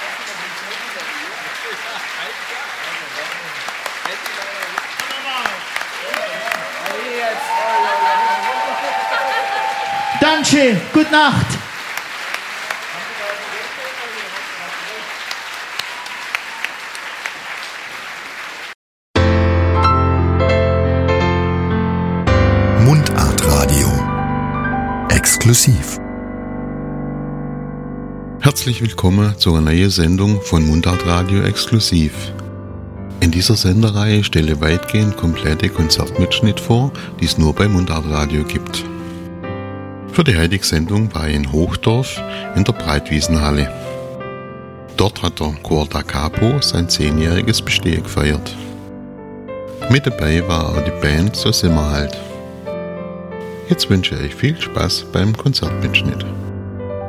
Danke, gute Nacht. Mundartradio. Exklusiv. Herzlich willkommen zu einer neuen Sendung von Mundartradio Exklusiv. In dieser Sendereihe stelle ich weitgehend komplette Konzertmitschnitt vor, die es nur bei Mundartradio gibt. Für die heutige Sendung war ich in Hochdorf in der Breitwiesenhalle. Dort hat der Chor Da Capo sein 10-jähriges Bestehen gefeiert. Mit dabei war auch die Band So sind wir halt. Jetzt wünsche ich euch viel Spaß beim Konzertmitschnitt.